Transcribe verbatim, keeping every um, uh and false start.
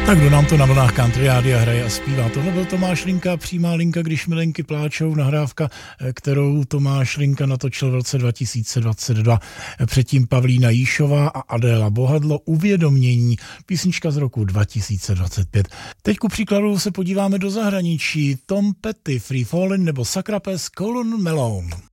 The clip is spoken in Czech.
Tak kdo nám to na vlnách Country Rádia hraje a zpívá? Tohle byl Tomáš Linka, Přímá linka, když milenky pláčou, nahrávka, kterou Tomáš Linka natočil v roce dva tisíce dvacet dva. Předtím Pavlína Jíšová a Adéla Bohadlo, Uvědomění, písnička z roku dva tisíce dvacet pět. Teď ku příkladu se podíváme do zahraničí. Tom Petty, Free Fallin' nebo Sakra Pes, Colin Malone.